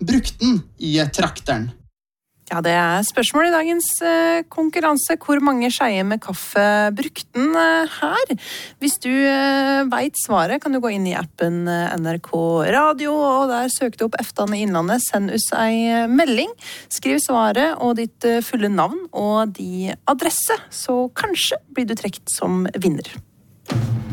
brukt den i trakteren? Ja, det spørsmål i dagens konkurranse. Hvor mange skeier med kaffe brukte den her? Hvis du vet svaret, kan du gå inn i appen NRK Radio, og der søk du opp Eftan i Innlandet. Send oss ei melding. Skriv svaret og ditt fulle navn og de adresse, så kanskje blir du trekt som vinner.